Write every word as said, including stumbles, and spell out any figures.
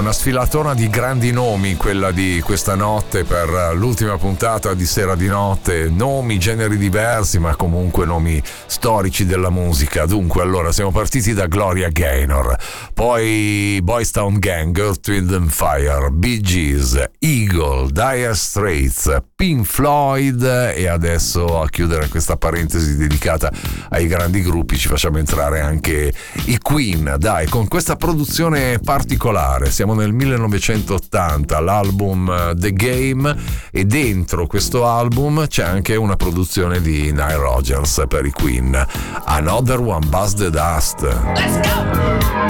una sfilatona di grandi nomi, quella di questa notte per l'ultima puntata di Sera di Notte, nomi, generi diversi, ma comunque nomi storici della musica. Dunque, allora, siamo partiti da Gloria Gaynor, poi Boys Town Gang, Earth, Wind and Fire, Bee Gees, Eagle, Dire Straits, Pink Floyd, e adesso a chiudere questa parentesi dedicata ai grandi gruppi ci facciamo entrare anche i Queen. Dai, con questa produzione particolare, siamo nel millenovecentottanta, l'album The Game, e dentro questo album c'è anche una produzione di Nile Rodgers per i Queen, Another One Bites the Dust. Let's go!